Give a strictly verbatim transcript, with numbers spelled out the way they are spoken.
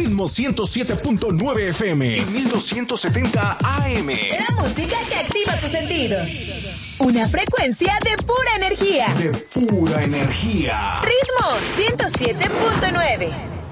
Ritmo ciento siete punto nueve F M y mil doscientos setenta A M. La música que activa tus sentidos. Una frecuencia de pura energía. De pura energía. Ritmo ciento siete punto nueve.